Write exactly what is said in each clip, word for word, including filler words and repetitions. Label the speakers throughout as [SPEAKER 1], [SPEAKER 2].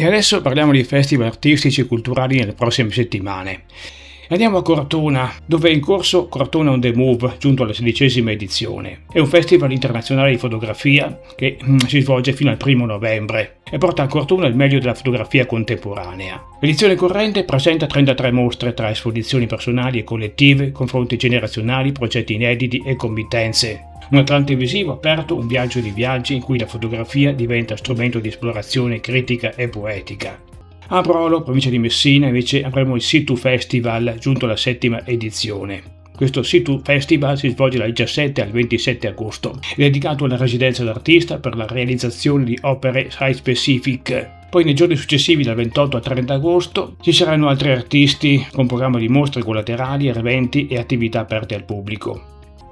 [SPEAKER 1] E adesso parliamo di festival artistici e culturali nelle prossime settimane. Andiamo a Cortona, dove è in corso Cortona on the Move, giunto alla sedicesima edizione. È un festival internazionale di fotografia che mm, si svolge fino al primo novembre e porta a Cortona il meglio della fotografia contemporanea. L'edizione corrente presenta trentatré mostre tra esposizioni personali e collettive, confronti generazionali, progetti inediti e committenze. Un Atlante visivo aperto, un viaggio di viaggi in cui la fotografia diventa strumento di esplorazione critica e poetica. A Brolo, provincia di Messina, invece avremo il Situ Festival, giunto alla settima edizione. Questo Situ Festival si svolge dal diciassette al ventisette agosto, è dedicato alla residenza d'artista per la realizzazione di opere site-specific. Poi nei giorni successivi, dal ventotto al trenta agosto, ci saranno altri artisti con programma di mostre collaterali, eventi e attività aperte al pubblico.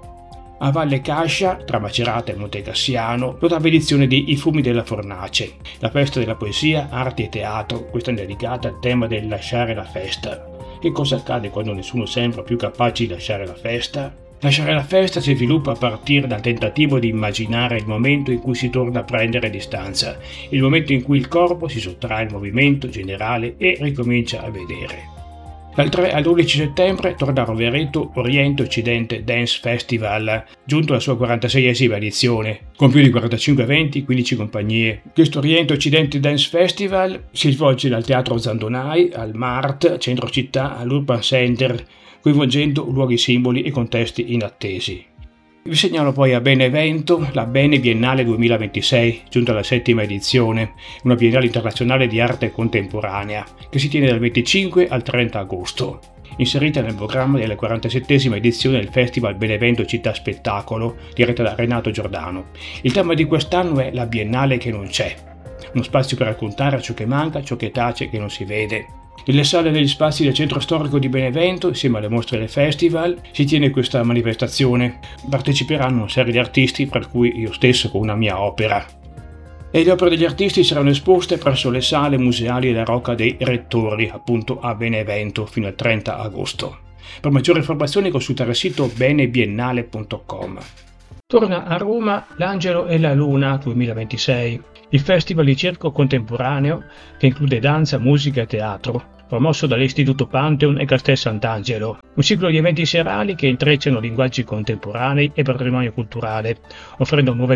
[SPEAKER 1] A Valle Cascia, tra Macerata e Montecassiano, l'ottava edizione di I Fumi della Fornace, la festa della poesia, arte e teatro, questa è dedicata al tema del lasciare la festa. Che cosa accade quando nessuno sembra più capace di lasciare la festa? Lasciare la festa si sviluppa a partire dal tentativo di immaginare il momento in cui si torna a prendere distanza, il momento in cui il corpo si sottrae al movimento generale e ricomincia a vedere. Dal tre all'undici settembre torna a Rovereto Oriente-Occidente Dance Festival, giunto alla sua quarantaseiesima edizione, con più di quarantacinque eventi, quindici compagnie. Questo Oriente-Occidente Dance Festival si svolge dal Teatro Zandonai, al Mart, centro città, all'Urban Center, coinvolgendo luoghi simboli e contesti inattesi. Vi segnalo poi a Benevento la Bene Biennale duemilaventisei, giunta alla settima edizione, una biennale internazionale di arte contemporanea, che si tiene dal venticinque al trenta agosto, inserita nel programma della quarantasettesima edizione del Festival Benevento Città Spettacolo, diretta da Renato Giordano. Il tema di quest'anno è La Biennale che non c'è, uno spazio per raccontare ciò che manca, ciò che tace, che non si vede. Nelle sale degli spazi del centro storico di Benevento, insieme alle mostre del festival, si tiene questa manifestazione. Parteciperanno una serie di artisti, fra cui io stesso con una mia opera. E le opere degli artisti saranno esposte presso le sale museali della Rocca dei Rettori, appunto a Benevento, fino al trenta agosto. Per maggiori informazioni consultare il sito bene biennale punto com. Torna a Roma L'Angelo e la Luna duemilaventisei, il festival di circo contemporaneo che include danza, musica e teatro, promosso dall'Istituto Pantheon e Castel Sant'Angelo, un ciclo di eventi serali che intrecciano linguaggi contemporanei e patrimonio culturale, offrendo nuove